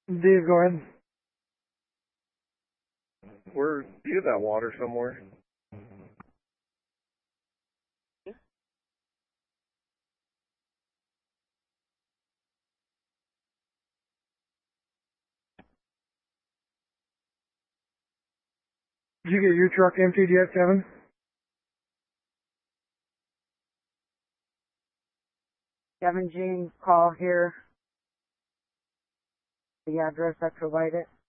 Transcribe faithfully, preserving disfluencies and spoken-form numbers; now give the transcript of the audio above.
Dave, go ahead. Where do you have that water somewhere? Did you get your truck emptied yet, Kevin? Kevin Jean, call here. The address I provided.